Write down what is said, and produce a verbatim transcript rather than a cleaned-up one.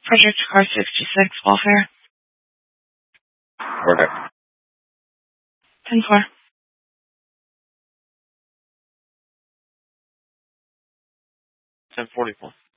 Project Car sixty-six, welfare. Order. ten four. ten forty-four.